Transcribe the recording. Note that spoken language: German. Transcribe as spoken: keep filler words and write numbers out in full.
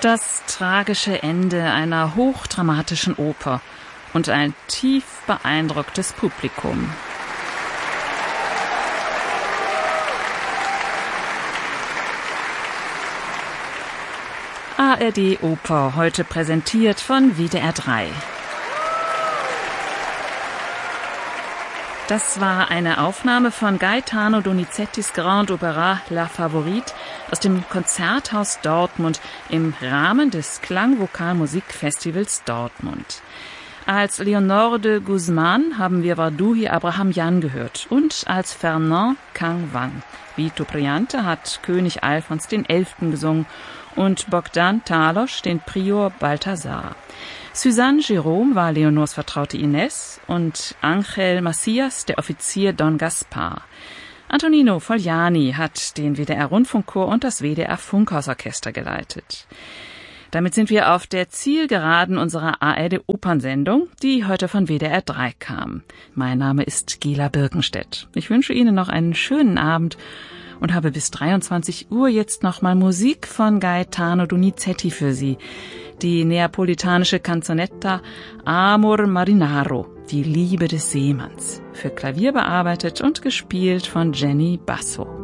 Das tragische Ende einer hochdramatischen Oper und ein tief beeindrucktes Publikum. A R D Oper, heute präsentiert von W D R drei. Das war eine Aufnahme von Gaetano Donizettis Grand Opéra La Favorite aus dem Konzerthaus Dortmund im Rahmen des Klangvokalmusikfestivals Dortmund. Als Leonore de Guzman haben wir Warduhi Abraham Jan gehört und als Fernand Kang Wang. Vito Priante hat König Alfons den Elften gesungen und Bogdan Talos den Prior Balthasar. Suzanne Jerome war Leonors Vertraute Ines und Angel Macias der Offizier Don Gaspar. Antonino Fogliani hat den W D R-Rundfunkchor und das W D R-Funkhausorchester geleitet. Damit sind wir auf der Zielgeraden unserer A R D-Opernsendung, die heute von W D R drei kam. Mein Name ist Gela Birkenstedt. Ich wünsche Ihnen noch einen schönen Abend und habe bis dreiundzwanzig Uhr jetzt nochmal Musik von Gaetano Donizetti für Sie. Die neapolitanische Canzonetta Amor Marinaro, die Liebe des Seemanns, für Klavier bearbeitet und gespielt von Jenny Basso.